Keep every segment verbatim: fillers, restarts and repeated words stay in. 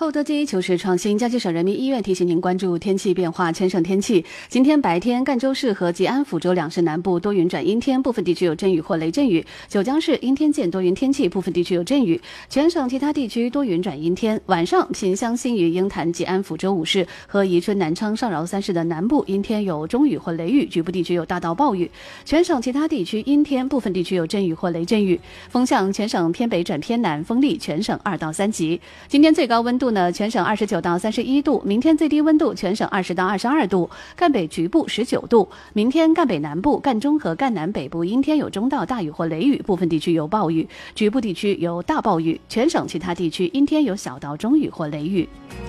厚德第一求实创新，江西省人民医院提醒您关注天气变化，全省天气。今天白天，赣州市和吉安、抚州两市南部多云转阴天，部分地区有阵雨或雷阵雨；九江市阴天见多云天气，部分地区有阵雨。全省其他地区多云转阴天。晚上，萍乡、新余、鹰潭、吉安、抚州五市和宜春、南昌、上饶三市的南部阴天有中雨或雷雨，局部地区有大到暴雨。全省其他地区阴天，部分地区有阵雨或雷阵雨。风向全省偏北转偏南，风力全省二到三级。今天最高温度呢，全省二十九到三十一度，明天最低温度全省二十到二十二度，赣北局部十九度。明天赣北南部、赣中和赣南北部阴天有中到大雨或雷雨，部分地区有暴雨，局部地区有大暴雨。全省其他地区阴天有小到中雨或雷雨。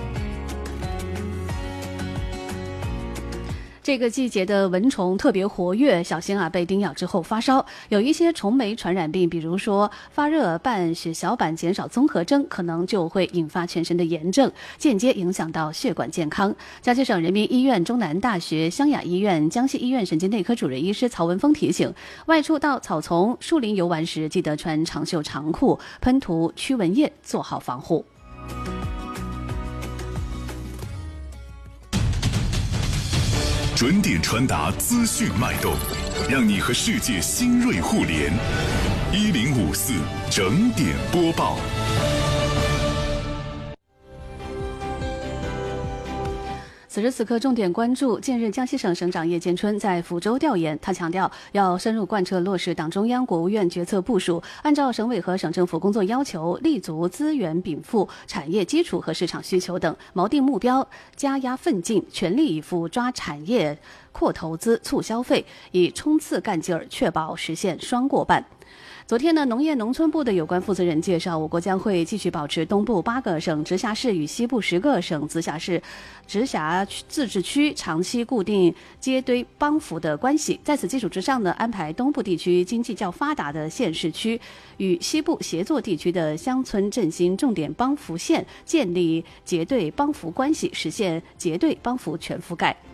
这个季节的蚊虫特别活跃，小心啊被叮咬之后发烧。有一些虫媒传染病，比如说发热伴血小板减少综合征，可能就会引发全身的炎症，间接影响到血管健康。江西省人民医院中南大学湘雅医院江西医院神经内科主任医师曹文峰提醒，外出到草丛、树林游玩时，记得穿长袖长裤，喷涂驱蚊液，做好防护。 准点传达资讯脉动，让你和世界新锐互联。一零五四整点播报。 此时此刻，重点关注近日江西省省长叶建春在抚州调研，他强调要深入贯彻落实党中央、国务院决策部署，按照省委和省政府工作要求，立足资源禀赋、产业基础和市场需求等，锚定目标，加压奋进，全力以赴抓产业扩投资、促消费，以冲刺干劲儿，确保实现双过半。昨天呢，农业农村部的有关负责人介绍，我国将会继续保持东部八个省直辖市与西部十个省直辖市、直辖自治区长期固定接堆帮扶的关系。在此基础之上呢，安排东部地区经济较发达的县市区与西部协作地区的乡村振兴重点帮扶县建立结对帮扶关系，实现结对帮扶全覆盖。